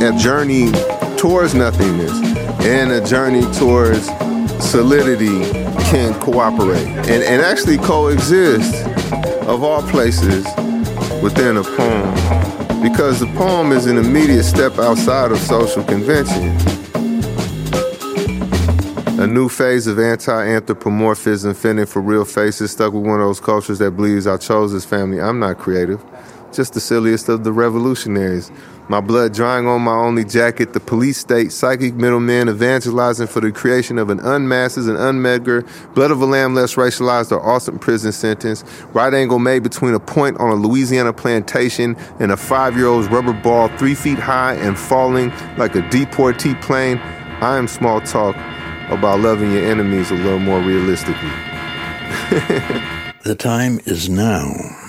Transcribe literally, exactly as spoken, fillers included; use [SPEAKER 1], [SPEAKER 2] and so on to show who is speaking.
[SPEAKER 1] a journey towards nothingness and a journey towards solidity can cooperate and, and actually coexist, of all places, within a poem. Because the poem is an immediate step outside of social convention. A new phase of anti-anthropomorphism, fitting for real faces, stuck with one of those cultures that believes I chose this family. I'm not creative, just the silliest of the revolutionaries. My blood drying on my only jacket, the police state, psychic middlemen evangelizing for the creation of an unmasked and unmeasured, blood of a lamb less racialized or awesome prison sentence, right angle made between a point on a Louisiana plantation and a five-year-old's rubber ball three feet high and falling like a deportee plane. I am small talk about loving your enemies a little more realistically.
[SPEAKER 2] The time is now.